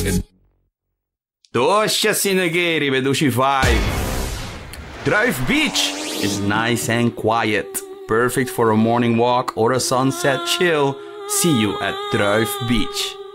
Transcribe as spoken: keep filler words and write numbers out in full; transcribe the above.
Tosha Sinaghe, riveduci five. Druif Beach is nice and quiet. Perfect for a morning walk or a sunset chill. See you at Druif Beach.